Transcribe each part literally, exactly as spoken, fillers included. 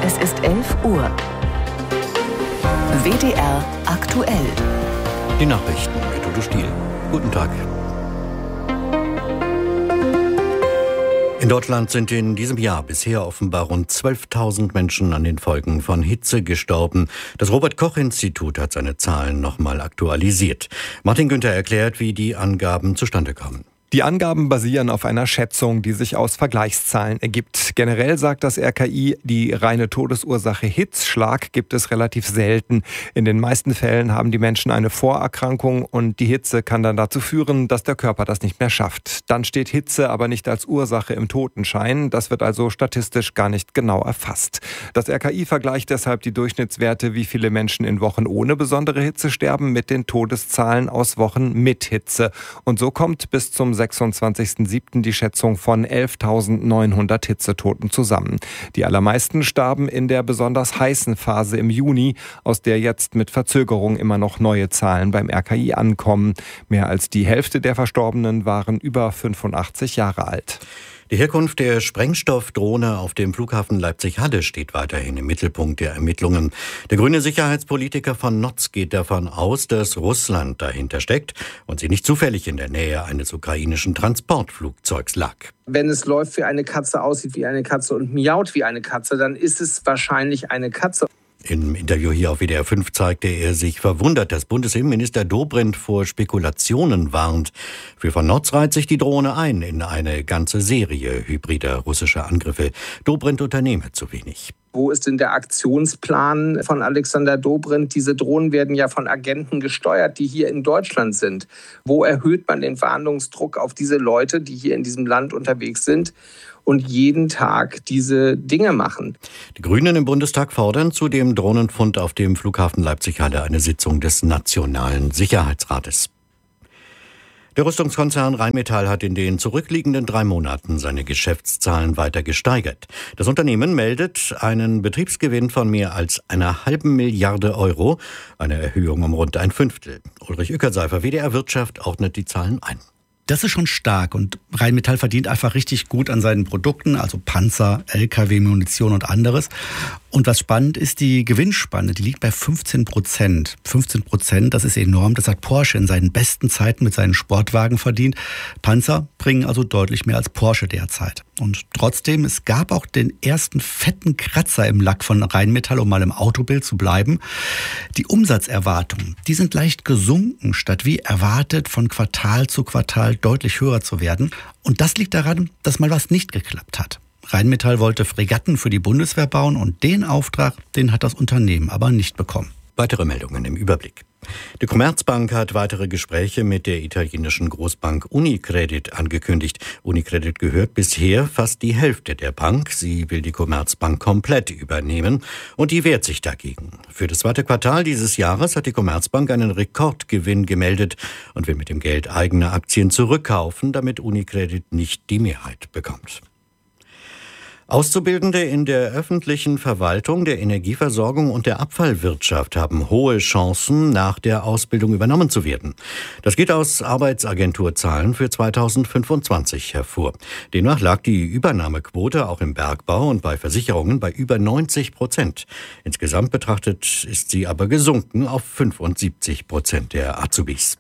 Es ist elf Uhr. W D R aktuell. Die Nachrichten mit Udo Stiel. Guten Tag. In Deutschland sind in diesem Jahr bisher offenbar rund zwölftausend Menschen an den Folgen von Hitze gestorben. Das Robert-Koch-Institut hat seine Zahlen nochmal aktualisiert. Martin Günther erklärt, wie die Angaben zustande kommen. Die Angaben basieren auf einer Schätzung, die sich aus Vergleichszahlen ergibt. Generell sagt das R K I, die reine Todesursache Hitzschlag gibt es relativ selten. In den meisten Fällen haben die Menschen eine Vorerkrankung und die Hitze kann dann dazu führen, dass der Körper das nicht mehr schafft. Dann steht Hitze aber nicht als Ursache im Totenschein. Das wird also statistisch gar nicht genau erfasst. Das R K I vergleicht deshalb die Durchschnittswerte, wie viele Menschen in Wochen ohne besondere Hitze sterben, mit den Todeszahlen aus Wochen mit Hitze. Und so kommt bis zum sechsundzwanzigsten siebten die Schätzung von elftausendneunhundert Hitzetoten zusammen. Die allermeisten starben in der besonders heißen Phase im Juni, aus der jetzt mit Verzögerung immer noch neue Zahlen beim R K I ankommen. Mehr als die Hälfte der Verstorbenen waren über fünfundachtzig Jahre alt. Die Herkunft der Sprengstoffdrohne auf dem Flughafen Leipzig-Halle steht weiterhin im Mittelpunkt der Ermittlungen. Der grüne Sicherheitspolitiker von Notz geht davon aus, dass Russland dahinter steckt und sie nicht zufällig in der Nähe eines ukrainischen Transportflugzeugs lag. Wenn es läuft wie eine Katze, aussieht wie eine Katze und miaut wie eine Katze, dann ist es wahrscheinlich eine Katze. Im Interview hier auf W D R fünf zeigte er sich verwundert, dass Bundesinnenminister Dobrindt vor Spekulationen warnt. Für von Notz reiht sich die Drohne ein in eine ganze Serie hybrider russischer Angriffe. Dobrindt unternehme zu wenig. Wo ist denn der Aktionsplan von Alexander Dobrindt? Diese Drohnen werden ja von Agenten gesteuert, die hier in Deutschland sind. Wo erhöht man den Fahndungsdruck auf diese Leute, die hier in diesem Land unterwegs sind und jeden Tag diese Dinge machen? Die Grünen im Bundestag fordern zu dem Drohnenfund auf dem Flughafen Leipzig-Halle eine Sitzung des Nationalen Sicherheitsrates. Der Rüstungskonzern Rheinmetall hat in den zurückliegenden drei Monaten seine Geschäftszahlen weiter gesteigert. Das Unternehmen meldet einen Betriebsgewinn von mehr als einer halben Milliarde Euro, eine Erhöhung um rund ein Fünftel. Ulrich Ueckerseifer, W D R Wirtschaft, ordnet die Zahlen ein. Das ist schon stark und Rheinmetall verdient einfach richtig gut an seinen Produkten, also Panzer, L K W, Munition und anderes. Und was spannend ist, die Gewinnspanne, die liegt bei fünfzehn Prozent. fünfzehn Prozent, das ist enorm. Das hat Porsche in seinen besten Zeiten mit seinen Sportwagen verdient. Panzer bringen also deutlich mehr als Porsche derzeit. Und trotzdem, es gab auch den ersten fetten Kratzer im Lack von Rheinmetall, um mal im Autobild zu bleiben. Die Umsatzerwartungen, die sind leicht gesunken, statt wie erwartet von Quartal zu Quartal deutlich höher zu werden. Und das liegt daran, dass mal was nicht geklappt hat. Rheinmetall wollte Fregatten für die Bundeswehr bauen und den Auftrag, den hat das Unternehmen aber nicht bekommen. Weitere Meldungen im Überblick. Die Commerzbank hat weitere Gespräche mit der italienischen Großbank Unicredit angekündigt. Unicredit gehört bisher fast die Hälfte der Bank. Sie will die Commerzbank komplett übernehmen und die wehrt sich dagegen. Für das zweite Quartal dieses Jahres hat die Commerzbank einen Rekordgewinn gemeldet und will mit dem Geld eigene Aktien zurückkaufen, damit Unicredit nicht die Mehrheit bekommt. Auszubildende in der öffentlichen Verwaltung, der Energieversorgung und der Abfallwirtschaft haben hohe Chancen, nach der Ausbildung übernommen zu werden. Das geht aus Arbeitsagenturzahlen für zweitausendfünfundzwanzig hervor. Demnach lag die Übernahmequote auch im Bergbau und bei Versicherungen bei über neunzig Prozent. Insgesamt betrachtet ist sie aber gesunken auf fünfundsiebzig Prozent der Azubis.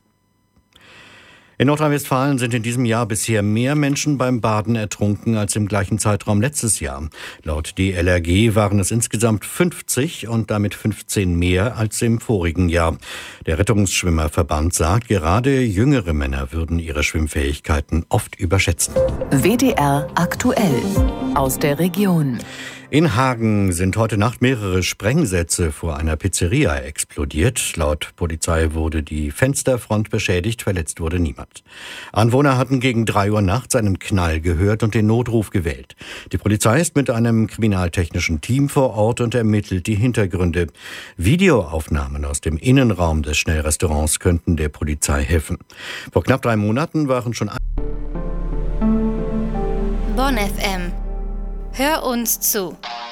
In Nordrhein-Westfalen sind in diesem Jahr bisher mehr Menschen beim Baden ertrunken als im gleichen Zeitraum letztes Jahr. Laut D L R G waren es insgesamt fünfzig und damit fünfzehn mehr als im vorigen Jahr. Der Rettungsschwimmerverband sagt, gerade jüngere Männer würden ihre Schwimmfähigkeiten oft überschätzen. W D R aktuell aus der Region. In Hagen sind heute Nacht mehrere Sprengsätze vor einer Pizzeria explodiert. Laut Polizei wurde die Fensterfront beschädigt, verletzt wurde niemand. Anwohner hatten gegen drei Uhr nachts einen Knall gehört und den Notruf gewählt. Die Polizei ist mit einem kriminaltechnischen Team vor Ort und ermittelt die Hintergründe. Videoaufnahmen aus dem Innenraum des Schnellrestaurants könnten der Polizei helfen. Vor knapp drei Monaten waren schon... Bonn F M. Hör uns zu.